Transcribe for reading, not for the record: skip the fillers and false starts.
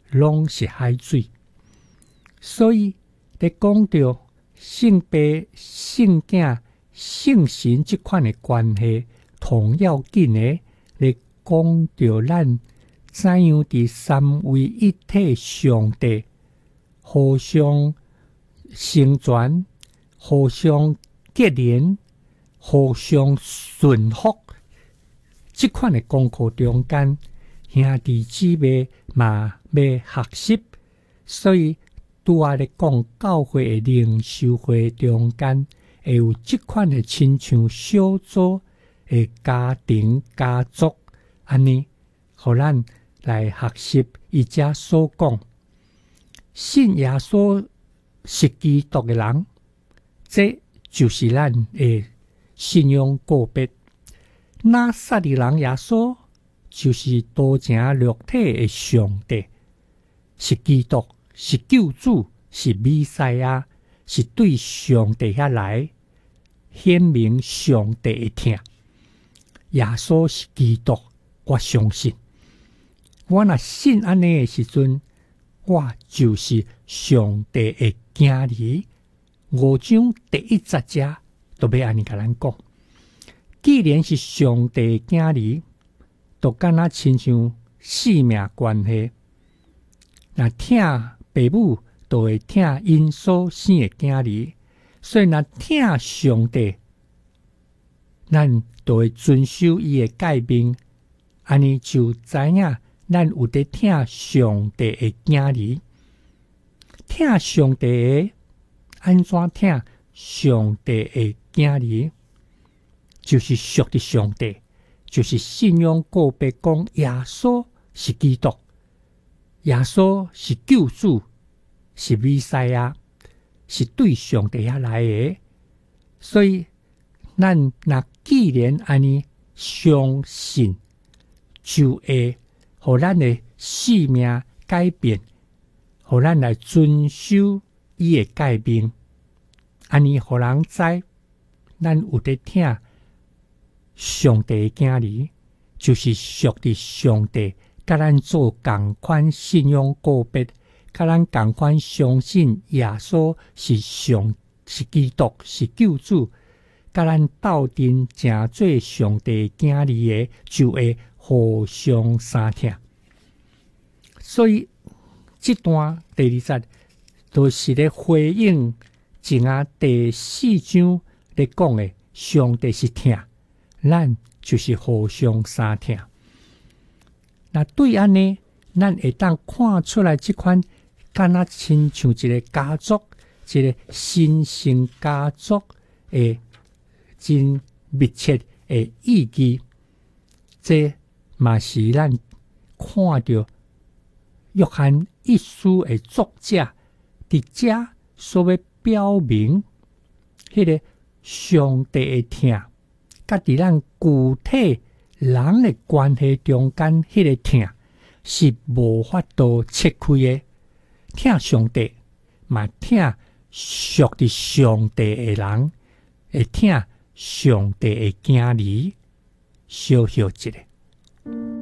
拢是海水。所以咧讲到圣爸、圣子、圣神这款的关系，同要紧的咧讲到咱怎样伫三位一体上帝互相成全、互相结连、互相顺服，这款的功课中间，兄弟姊妹嘛要学习。所以拄仔咧讲教会的领袖会中间，会有这款的亲像小组的家庭家族，安尼，互咱来学习伊遮所讲，信耶稣是基督的人，这就是咱的信仰个别。拿撒勒人耶稣就是道成肉体的上帝，是基督，是救主，是弥赛亚，是对上帝遐来显明上帝的疼。耶稣是基督，我相信。我若信安尼的时阵，我就是上帝的囝儿。5章第1节者都要安尼甲咱讲。既然是上帝的囝儿，就敢若亲像性命关系。若疼爸母，就会疼因所生的囝儿。所以若疼上帝，咱就会遵守伊的诫命。安尼就知影咱有伫疼上帝的囝儿。疼上帝的，安怎疼上帝的囝儿？就是属的上帝，就是信仰个别讲耶稣是基督，耶稣是救主，是弥赛亚，是对上帝遐来的。所以咱若既然安尼相信，就会互咱的性命改变，互咱来遵守伊的诫命，安尼互人知咱有伫疼上帝的囝儿，就是属的上帝，甲咱做同款信仰个别，甲咱同款相信耶稣是基督，是救主，甲咱斗阵成做上帝的囝儿的，就会互相相疼。所以这段第2节都是咧回应前第4章咧讲的，上帝是疼，咱就是互相相疼。那对安尼，咱会当看出来这款敢若亲像一个家族，一个新生家族的真密切的意义。这嘛是咱看到约翰一书的作者伫遮所要表明，迄个上帝的疼，甲伫咱具体人的关系中间，迄个疼是无法度切开的。疼上帝，嘛疼属伫上帝的人，会疼上帝的囝儿。小小一个。